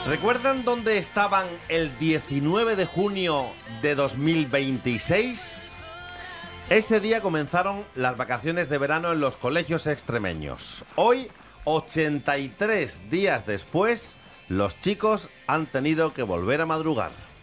¿Recuerdan dónde estaban el 19 de junio de 2026? Ese día comenzaron las vacaciones de verano en los colegios extremeños. Hoy, 83 días después, los chicos han tenido que volver a madrugar.